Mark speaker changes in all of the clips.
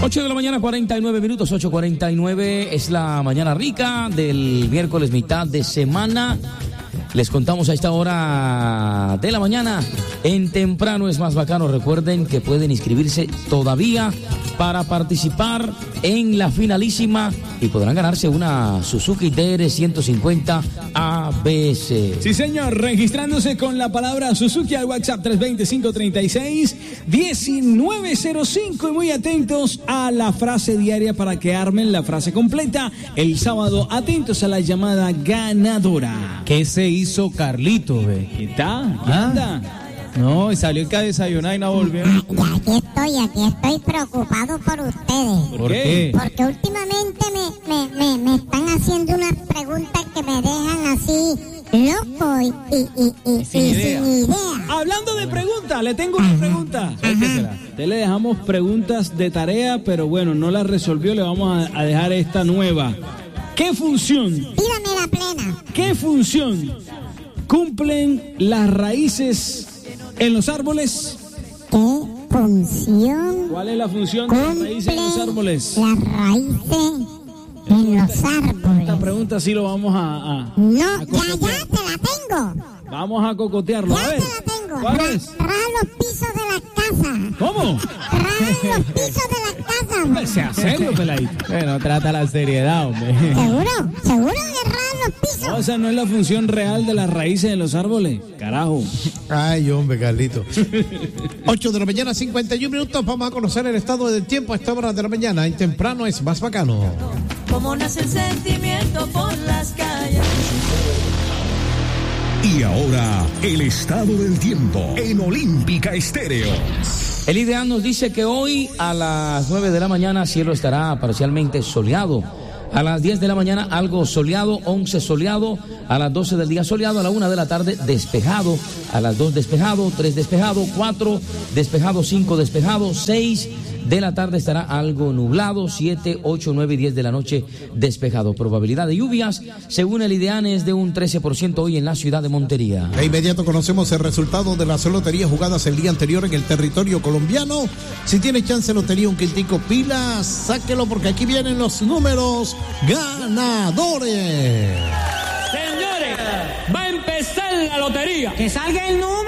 Speaker 1: 8 de la mañana, 49 minutos, 8:49, es la mañana rica del miércoles mitad de semana. Les contamos a esta hora de la mañana, en Temprano es más bacano. Recuerden que pueden inscribirse todavía para participar en la finalísima y podrán ganarse una Suzuki DR150 ABC.
Speaker 2: Sí, señor, registrándose con la palabra Suzuki al WhatsApp 320-536-1905 y muy atentos a la frase diaria para que armen la frase completa el sábado. Atentos a la llamada ganadora.
Speaker 3: ¿Qué se hizo Carlito, ve?
Speaker 2: ¿Qué tal? ¿Qué anda?
Speaker 3: No, salió que a desayunar y no volvió.
Speaker 4: Ya aquí estoy preocupado por ustedes.
Speaker 2: ¿Por qué?
Speaker 4: Porque últimamente me están haciendo unas preguntas que me dejan así loco y sin idea.
Speaker 2: Hablando de preguntas, le tengo una pregunta. Te le dejamos preguntas de tarea, pero bueno, no la resolvió, le vamos a dejar esta nueva. ¿Qué función?
Speaker 4: Tírame la plena.
Speaker 2: ¿Qué función cumplen las raíces en los árboles?
Speaker 4: ¿Qué función?
Speaker 2: ¿Cuál es la función de las raíces en los árboles?
Speaker 4: Las raíces en los árboles.
Speaker 2: Esta pregunta sí lo vamos a
Speaker 4: No,
Speaker 2: a
Speaker 4: ya te la tengo.
Speaker 2: Vamos a cocotearlo.
Speaker 4: Ya
Speaker 2: A ver,
Speaker 4: te la tengo.
Speaker 2: ¿cuál es?
Speaker 4: Raja los pisos de la casa.
Speaker 2: ¿Cómo?
Speaker 4: Raja los pisos de la casa.
Speaker 2: Sea serio, peladito.
Speaker 3: Bueno, trata la seriedad, hombre.
Speaker 4: ¿Seguro? ¿Seguro que rajan los pisos?
Speaker 2: No, esa no es la función real de las raíces de los árboles. Carajo.
Speaker 5: Ay, hombre, Carlito. 8 de la mañana, 51 minutos. Vamos a conocer el estado del tiempo a esta hora de la mañana. En Temprano es más bacano.
Speaker 6: Cómo nace el sentimiento por las calles.
Speaker 7: Y ahora, el estado del tiempo en Olímpica Estéreo.
Speaker 1: El IDEAM nos dice que hoy a las 9 de la mañana cielo estará parcialmente soleado. A las 10 de la mañana algo soleado, 11 soleado, a las 12 del día soleado, a la 1 de la tarde despejado, a las 2 despejado, 3 despejado, 4 despejado, 5 despejado, 6 de la tarde estará algo nublado, 7, 8, 9 y 10 de la noche despejado. Probabilidad de lluvias, según el IDEAN, es de un 13% hoy en la ciudad de Montería.
Speaker 5: De inmediato conocemos el resultado de las loterías jugadas el día anterior en el territorio colombiano. Si tiene chance lotería un quintico pilas, sáquelo porque aquí vienen los números ganadores.
Speaker 8: Señores, va a empezar la lotería.
Speaker 6: Que salga el número.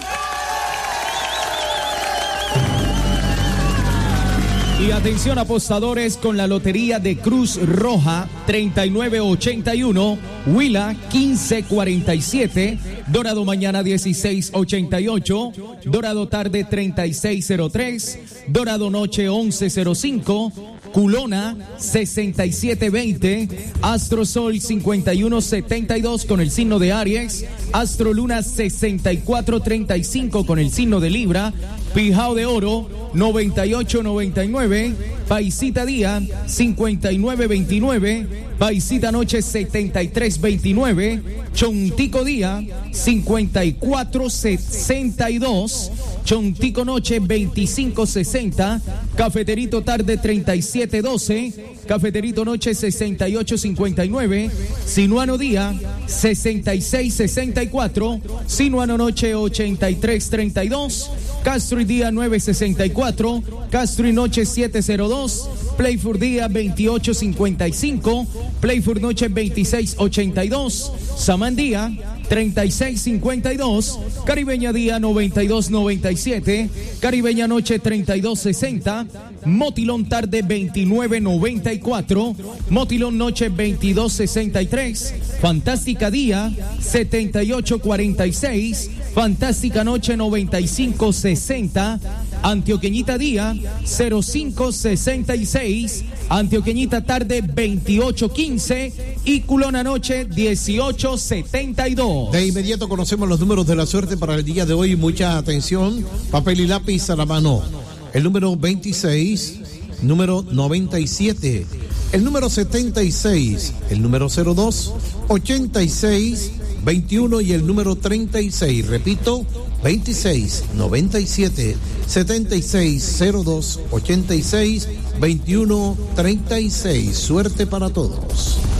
Speaker 3: Y atención apostadores con la lotería de Cruz Roja 3981, Huila 1547, Dorado mañana 1688, Dorado tarde 3603, Dorado noche 1105, Culona 6720, Astro Sol 5172 con el signo de Aries, Astro Luna 6435 con el signo de Libra, Pijao de Oro 9899, Paisita Día 5929, Paisita Noche 7329, Chontico Día 5462, Chontico Noche 2560, Cafeterito Tarde 3712, Cafeterito Noche 6859, Sinuano Día 6664, Sinuano Noche 8332, Castro y Día 964, Castro y Noche 702, Playford Día 2855, Playford Noche 2682, Samandía 3652, Caribeña Día 9297, Caribeña Noche 3260, Motilón Tarde 2994, Motilón Noche 2263, Fantástica Día 7846, Fantástica Noche 9560, Antioqueñita Día 0566, Antioqueñita Tarde 2815 y Culona Noche 1872.
Speaker 5: De inmediato conocemos los números de la suerte para el día de hoy. Mucha atención, papel y lápiz a la mano. El número 26, número 97, el número 76, el número 02, 86, 21 y el número 36. Repito, 26, 97, 76, 02, 86, 21, 36. Suerte para todos.